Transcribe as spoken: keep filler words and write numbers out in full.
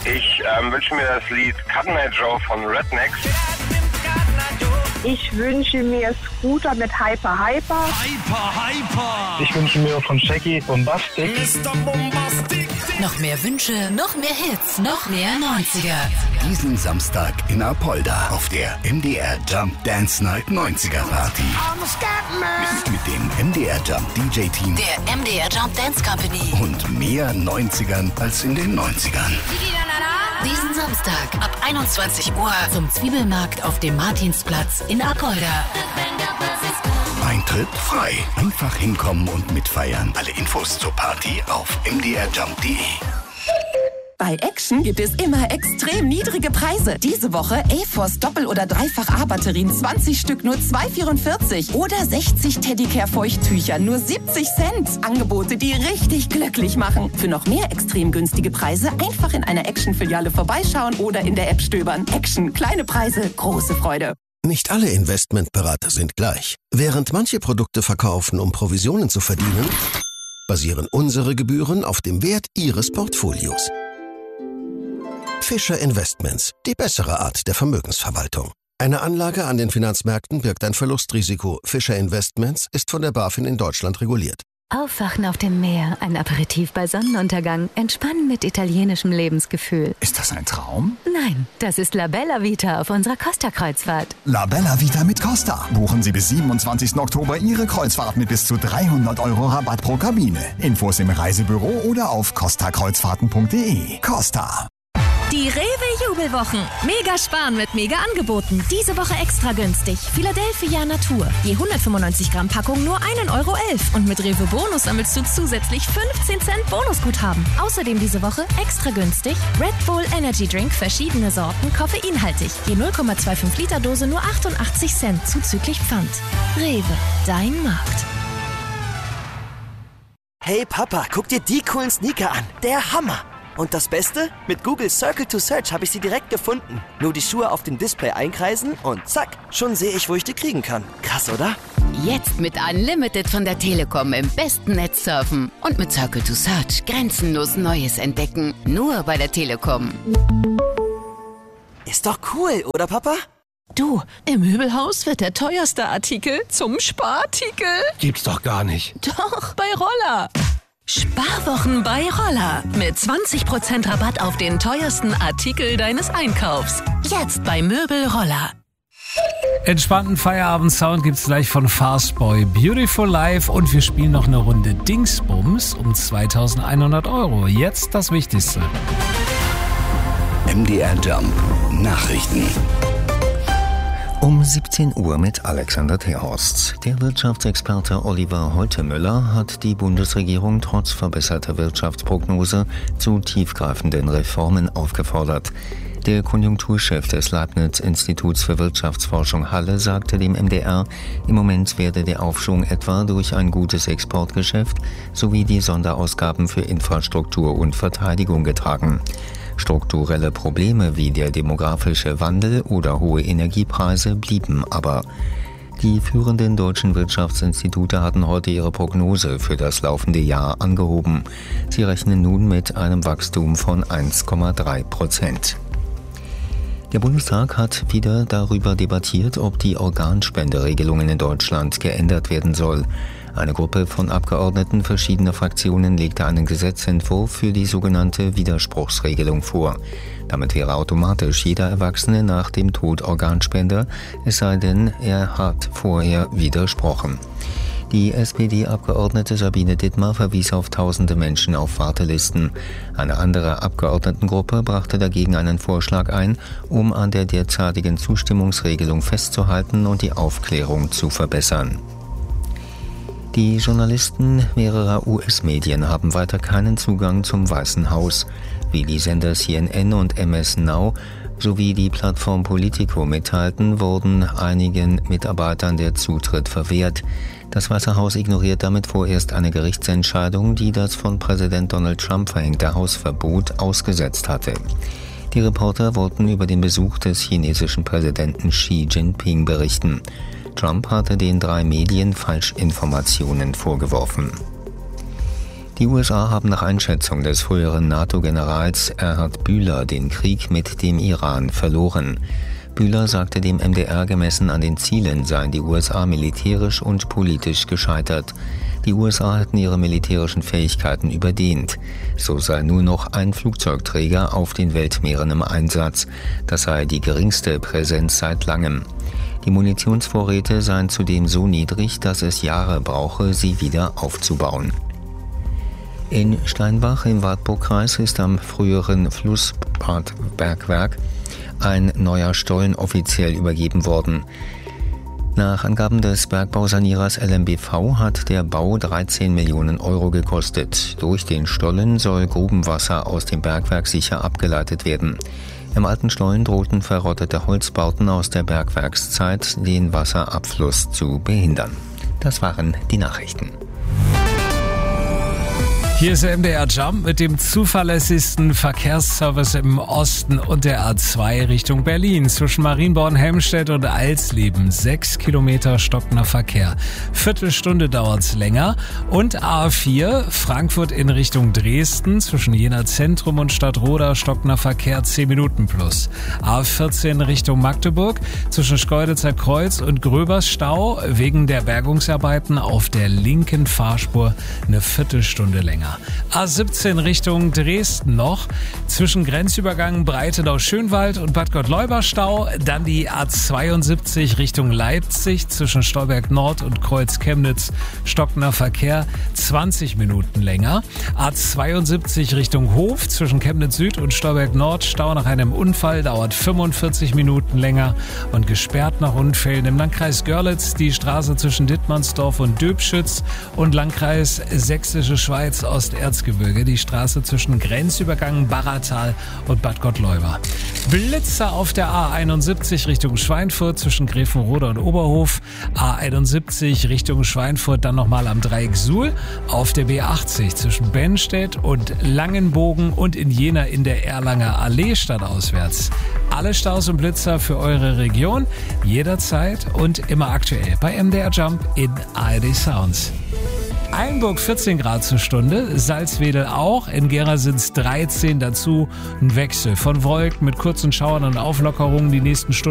Ich ähm, wünsche mir das Lied Cut Night Joe von Rednecks. Ich wünsche mir Scooter mit Hyper Hyper. Hyper Hyper. Ich wünsche mir von Shaggy Bombastic. Mister Bombastic. Noch mehr Wünsche, noch mehr Hits, noch mehr neunziger. Diesen Samstag in Apolda auf der M D R Jump Dance Night neunziger Party. Mit dem M D R Jump D J Team. Der M D R Jump Dance Company. Und mehr neunzigern als in den neunzigern. Diesen Samstag ab einundzwanzig Uhr zum Zwiebelmarkt auf dem Martinsplatz in Apolda. Eintritt frei. Einfach hinkommen und mitfeiern. Alle Infos zur Party auf m d r jump punkt d e. Bei Action gibt es immer extrem niedrige Preise. Diese Woche A-Force Doppel- oder Dreifach-A-Batterien zwanzig Stück nur zwei Euro vierundvierzig. Oder sechzig Teddicare-Feuchttücher nur siebzig Cent. Angebote, die richtig glücklich machen. Für noch mehr extrem günstige Preise einfach in einer Action-Filiale vorbeischauen oder in der App stöbern. Action, kleine Preise, große Freude. Nicht alle Investmentberater sind gleich. Während manche Produkte verkaufen, um Provisionen zu verdienen, basieren unsere Gebühren auf dem Wert Ihres Portfolios. Fischer Investments, die bessere Art der Vermögensverwaltung. Eine Anlage an den Finanzmärkten birgt ein Verlustrisiko. Fischer Investments ist von der BaFin in Deutschland reguliert. Aufwachen auf dem Meer, ein Aperitif bei Sonnenuntergang, entspannen mit italienischem Lebensgefühl. Ist das ein Traum? Nein, das ist La Bella Vita auf unserer Costa-Kreuzfahrt. La Bella Vita mit Costa. Buchen Sie bis siebenundzwanzigsten Oktober Ihre Kreuzfahrt mit bis zu dreihundert Euro Rabatt pro Kabine. Infos im Reisebüro oder auf costa kreuzfahrten punkt d e. Costa. Die Rewe-Jubelwochen. Mega sparen mit mega Angeboten. Diese Woche extra günstig. Philadelphia Natur. Je hundertfünfundneunzig Gramm Packung nur ein Euro elf. Und mit Rewe Bonus sammelst du zusätzlich fünfzehn Cent Bonusguthaben. Außerdem diese Woche extra günstig Red Bull Energy Drink, verschiedene Sorten, koffeinhaltig. Je null Komma fünfundzwanzig Liter Dose nur achtundachtzig Cent zuzüglich Pfand. Rewe, dein Markt. Hey Papa, guck dir die coolen Sneaker an. Der Hammer! Und das Beste? Mit Google Circle to Search habe ich sie direkt gefunden. Nur die Schuhe auf dem Display einkreisen und zack, schon sehe ich, wo ich die kriegen kann. Krass, oder? Jetzt mit Unlimited von der Telekom im besten Netz surfen. Und mit Circle to Search grenzenlos Neues entdecken. Nur bei der Telekom. Ist doch cool, oder Papa? Du, im Möbelhaus wird der teuerste Artikel zum Sparartikel. Gibt's doch gar nicht. Doch, bei Roller. Sparwochen bei Roller. Mit zwanzig Prozent Rabatt auf den teuersten Artikel deines Einkaufs. Jetzt bei Möbel Roller. Entspannten Feierabend-Sound gibt's gleich von Fastboy. Beautiful Life und wir spielen noch eine Runde Dingsbums um zweitausendeinhundert Euro. Jetzt das Wichtigste. M D R Jump Nachrichten. Um siebzehn Uhr mit Alexander Terhorst. Der Wirtschaftsexperte Oliver Holtemöller hat die Bundesregierung trotz verbesserter Wirtschaftsprognose zu tiefgreifenden Reformen aufgefordert. Der Konjunkturchef des Leibniz-Instituts für Wirtschaftsforschung Halle sagte dem M D R, im Moment werde der Aufschwung etwa durch ein gutes Exportgeschäft sowie die Sonderausgaben für Infrastruktur und Verteidigung getragen. Strukturelle Probleme wie der demografische Wandel oder hohe Energiepreise blieben aber. Die führenden deutschen Wirtschaftsinstitute hatten heute ihre Prognose für das laufende Jahr angehoben. Sie rechnen nun mit einem Wachstum von eins Komma drei Prozent. Der Bundestag hat wieder darüber debattiert, ob die Organspenderegelungen in Deutschland geändert werden soll. Eine Gruppe von Abgeordneten verschiedener Fraktionen legte einen Gesetzentwurf für die sogenannte Widerspruchsregelung vor. Damit wäre automatisch jeder Erwachsene nach dem Tod Organspender, es sei denn, er hat vorher widersprochen. Die S P D-Abgeordnete Sabine Dittmar verwies auf tausende Menschen auf Wartelisten. Eine andere Abgeordnetengruppe brachte dagegen einen Vorschlag ein, um an der derzeitigen Zustimmungsregelung festzuhalten und die Aufklärung zu verbessern. Die Journalisten mehrerer U S-Medien haben weiter keinen Zugang zum Weißen Haus. Wie die Sender C N N und M S Now sowie die Plattform Politico mitteilten, wurden einigen Mitarbeitern der Zutritt verwehrt. Das Weiße Haus ignoriert damit vorerst eine Gerichtsentscheidung, die das von Präsident Donald Trump verhängte Hausverbot ausgesetzt hatte. Die Reporter wollten über den Besuch des chinesischen Präsidenten Xi Jinping berichten. Trump hatte den drei Medien Falschinformationen vorgeworfen. Die U S A haben nach Einschätzung des früheren NATO-Generals Erhard Bühler den Krieg mit dem Iran verloren. Bühler sagte dem M D R, gemessen an den Zielen seien die U S A militärisch und politisch gescheitert. Die U S A hätten ihre militärischen Fähigkeiten überdehnt. So sei nur noch ein Flugzeugträger auf den Weltmeeren im Einsatz. Das sei die geringste Präsenz seit langem. Die Munitionsvorräte seien zudem so niedrig, dass es Jahre brauche, sie wieder aufzubauen. In Steinbach im Wartburgkreis ist am früheren Flussbergwerk ein neuer Stollen offiziell übergeben worden. Nach Angaben des Bergbausanierers L M B V hat der Bau dreizehn Millionen Euro gekostet. Durch den Stollen soll Grubenwasser aus dem Bergwerk sicher abgeleitet werden. Im alten Stollen drohten verrottete Holzbauten aus der Bergwerkszeit, den Wasserabfluss zu behindern. Das waren die Nachrichten. Hier ist der M D R Jump mit dem zuverlässigsten Verkehrsservice im Osten und der A zwei Richtung Berlin. Zwischen Marienborn, Helmstedt und Alsleben. Sechs Kilometer stockender Verkehr. Viertelstunde dauert's länger. Und A vier Frankfurt in Richtung Dresden. Zwischen Jena Zentrum und Stadtroda stockender Verkehr zehn Minuten plus. A vierzehn Richtung Magdeburg. Zwischen Schkeuditzer Kreuz und Gröbers Stau. Wegen der Bergungsarbeiten auf der linken Fahrspur eine Viertelstunde länger. A siebzehn Richtung Dresden noch. Zwischen Grenzübergang Breitenau-Schönwald und Bad Gottleuba Stau. Dann die A zweiundsiebzig Richtung Leipzig. Zwischen Stolberg Nord und Kreuz Chemnitz stockender Verkehr zwanzig Minuten länger. A zweiundsiebzig Richtung Hof. Zwischen Chemnitz Süd und Stolberg Nord Stau nach einem Unfall dauert fünfundvierzig Minuten länger. Und gesperrt nach Unfällen im Landkreis Görlitz die Straße zwischen Dittmannsdorf und Döbschütz und Landkreis Sächsische Schweiz Osterzgebirge, die Straße zwischen Grenzübergang Barratal und Bad Gottleuba. Blitzer auf der A einundsiebzig Richtung Schweinfurt zwischen Grevenrode und Oberhof. A einundsiebzig Richtung Schweinfurt, dann nochmal am Dreieck Suhl. Auf der B achtzig zwischen Bennstedt und Langenbogen und in Jena in der Erlanger Allee stadtauswärts. Alle Staus und Blitzer für eure Region, jederzeit und immer aktuell bei M D R Jump in A R D Sounds. Einburg vierzehn Grad zur Stunde, Salzwedel auch, in Gera sind es dreizehn, dazu ein Wechsel von Wolken mit kurzen Schauern und Auflockerungen die nächsten Stunden.